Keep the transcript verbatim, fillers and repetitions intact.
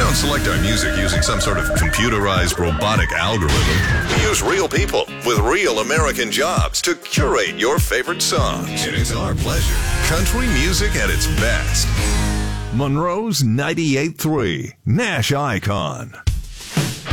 don't select our music using some sort of computerized robotic algorithm. We use real people with real American jobs to curate your favorite songs. And it's our pleasure. Country music at its best. Monroe's ninety-eight point three, Nash Icon.